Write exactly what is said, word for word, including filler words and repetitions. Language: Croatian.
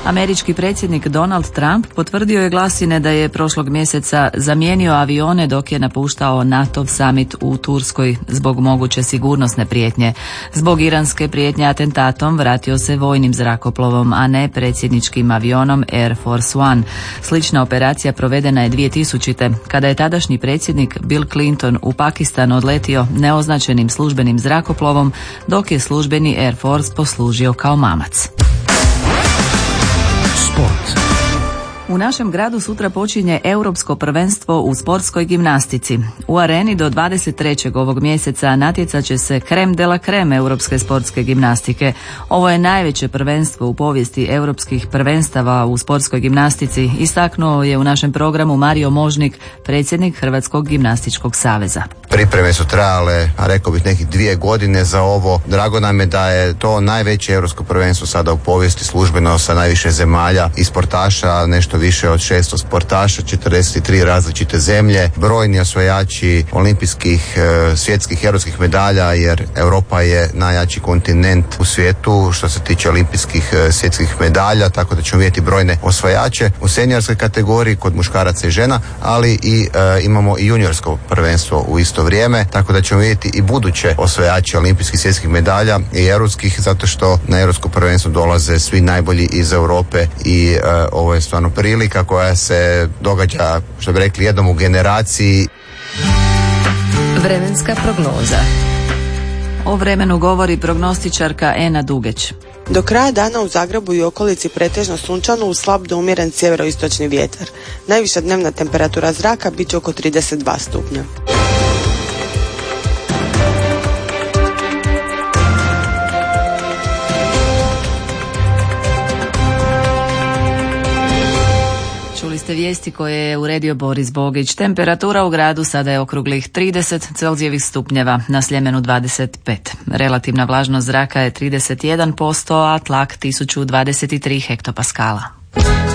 Američki predsjednik Donald Trump potvrdio je glasine da je prošlog mjeseca zamijenio avione dok je napuštao NATO summit u Turskoj zbog moguće sigurnosne prijetnje. Zbog iranske prijetnje atentatom vratio se vojnim zrakoplovom, a ne predsjedničkim avionom Air Force One. Slična operacija provedena je dvije tisućite. kada je tadašnji predsjednik Bill Clinton u Pakistan odletio neoznačenim službenim zrakoplovom, dok je službeni Air Force poslužio kao mamac. Sport. U našem gradu sutra počinje Europsko prvenstvo u sportskoj gimnastici. U areni do dvadeset trećeg ovog mjeseca natjecat će se creme de la creme europske sportske gimnastike. Ovo je najveće prvenstvo u povijesti europskih prvenstava u sportskoj gimnastici, istaknuo je u našem programu Mario Možnik, predsjednik Hrvatskog gimnastičkog saveza. Pripreme su trajale, a rekao bih, nekih dvije godine za ovo. Drago nam je da je to najveće europsko prvenstvo sada u povijesti, službeno sa najviše zemalja i sportaša, nešto više od šesto sportaša, četrdeset tri različite zemlje, brojni osvajači olimpijskih, svjetskih, europskih medalja, jer Europa je najjači kontinent u svijetu što se tiče olimpijskih, svjetskih medalja, tako da ćemo vidjeti brojne osvajače u seniorskoj kategoriji kod muškaraca i žena, ali i e, imamo i juniorsko prvenstvo u isto vrijeme, tako da ćemo vidjeti i buduće osvajače olimpijskih, svjetskih medalja i europskih, zato što na europsko prvenstvo dolaze svi najbolji iz Europe i e, ovo je stvarno prilika koja se događa, što bi rekli, jednom u generaciji. Vremenska prognoza. O vremenu govori prognostičarka Ena Dugeć. Do kraja dana u Zagrebu i okolici pretežno sunčano uz slab do umjeren sjeveroistočni vjetar. Najviša dnevna temperatura zraka bit će oko trideset dva stupnja. Čuli ste vijesti koje je uredio Boris Bogić. Temperatura u gradu sada je okruglih trideset Celzijevih stupnjeva, na Sljemenu dvadeset pet. Relativna vlažnost zraka je trideset jedan posto, a tlak tisuću dvadeset tri hektopaskala.